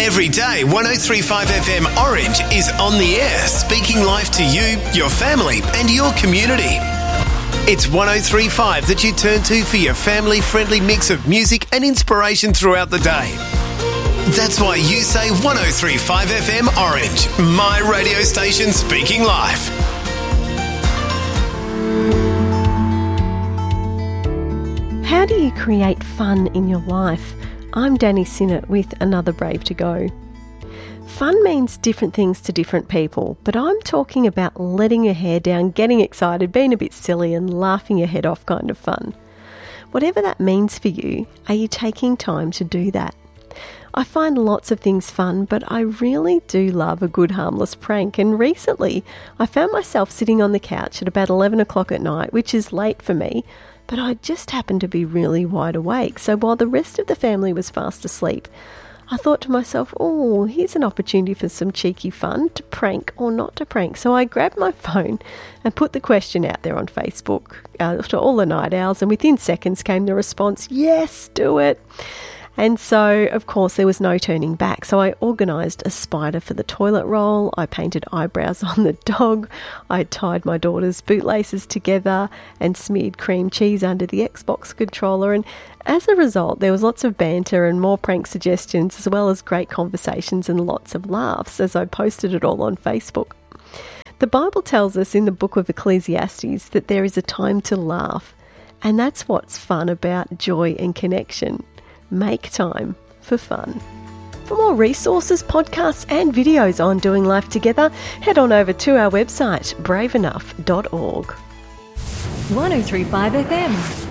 Every day, 103.5 FM Orange is on the air, speaking life to you, your family and your community. It's 103.5 that you turn to for your family-friendly mix of music and inspiration throughout the day. That's why you say 103.5 FM Orange, my radio station speaking life. How do you create fun in your life? I'm Danny Sinnott with another Brave to Go. Fun means different things to different people, but I'm talking about letting your hair down, getting excited, being a bit silly and laughing your head off kind of fun. Whatever that means for you, are you taking time to do that? I find lots of things fun, but I really do love a good harmless prank. And recently, I found myself sitting on the couch at about 11 o'clock at night, which is late for me, but I just happened to be really wide awake. So while the rest of the family was fast asleep, I thought to myself, oh, here's an opportunity for some cheeky fun, to prank or not to prank. So I grabbed my phone and put the question out there on Facebook to all the night owls, and within seconds came the response, yes, do it. And so, of course, there was no turning back. So I organised a spider for the toilet roll. I painted eyebrows on the dog. I tied my daughter's bootlaces together and smeared cream cheese under the Xbox controller. And as a result, there was lots of banter and more prank suggestions, as well as great conversations and lots of laughs as I posted it all on Facebook. The Bible tells us in the book of Ecclesiastes that there is a time to laugh. And that's what's fun about joy and connection. Make time for fun. For more resources, podcasts and videos on doing life together, head on over to our website, braveenough.org. 103.5 FM.